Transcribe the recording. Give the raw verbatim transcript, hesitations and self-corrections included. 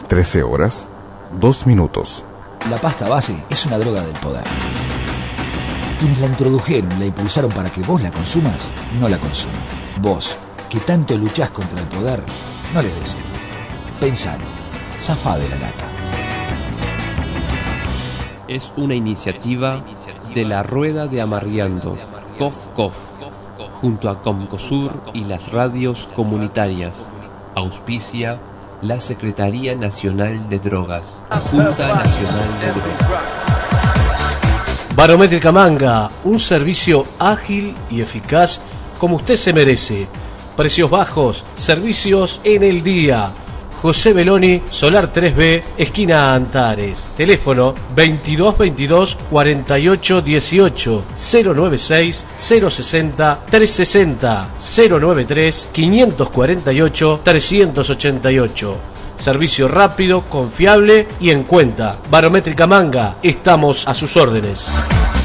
trece horas, dos minutos. La pasta base es una droga del poder. Quienes la introdujeron y la impulsaron para que vos la consumas, no la consuman. Vos, que tanto luchás contra el poder, no le des el gusto. Pensalo, zafá de la lata. Es una iniciativa de la Rueda de Amarriando, Cof Cof, junto a Comcosur y las radios comunitarias. Auspicia la Secretaría Nacional de Drogas, Junta Nacional de Drogas. Barométrica Manga, un servicio ágil y eficaz como usted se merece. Precios bajos, servicios en el día. José Beloni, Solar tres B, esquina Antares. Teléfono veintidós veintidós cuarenta y ocho dieciocho, cero noventa y seis cero sesenta trescientos sesenta, cero noventa y tres quinientos cuarenta y ocho trescientos ochenta y ocho. Servicio rápido, confiable y en cuenta. Barométrica Manga, estamos a sus órdenes.